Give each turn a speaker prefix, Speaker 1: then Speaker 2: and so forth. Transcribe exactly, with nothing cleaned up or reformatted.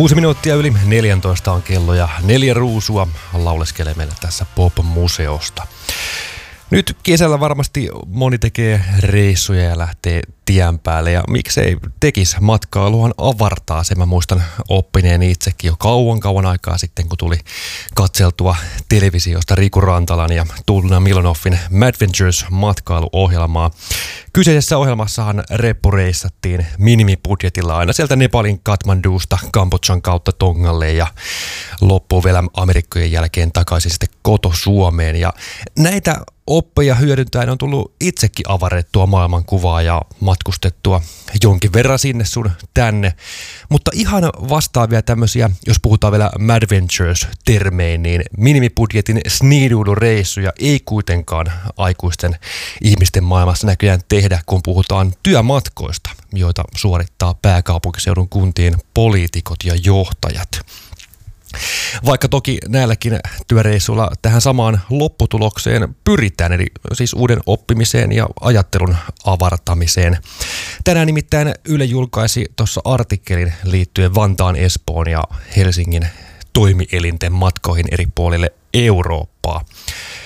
Speaker 1: Kuusi minuuttia yli neljäntoista on kello ja neljä ruusua lauleskelee meille tässä Pop-museosta. Nyt kesällä varmasti moni tekee reissuja ja lähtee tien päälle ja miksei tekisi, matkailuhan avartaa se. Mä muistan oppineeni itsekin jo kauan kauan aikaa sitten, kun tuli katseltua televisiosta Riku Rantalan ja Tuulina Milonoffin Madventures matkailuohjelmaa. Kyseisessä ohjelmassahan reppureissattiin minimibudjetilla aina sieltä Nepalin Kathmandusta Kambodžan kautta Tongalle ja loppuun vielä Amerikkojen jälkeen takaisin sitten koto Suomeen. Ja näitä oppeja hyödyntäen on tullut itsekin avarrettua maailmankuvaa ja matkustettua jonkin verran sinne sun tänne. Mutta ihan vastaavia tämmöisiä, jos puhutaan vielä Madventures-termein, niin minimibudjetin sniiduilureissuja ei kuitenkaan aikuisten ihmisten maailmassa näköjään tehdä, kun puhutaan työmatkoista, joita suorittaa pääkaupunkiseudun kuntien poliitikot ja johtajat. Vaikka toki näilläkin työreissuilla tähän samaan lopputulokseen pyritään, eli siis uuden oppimiseen ja ajattelun avartamiseen. Tänään nimittäin Yle julkaisi tuossa artikkelin liittyen Vantaan, Espoon ja Helsingin toimielinten matkoihin eri puolille Eurooppaa.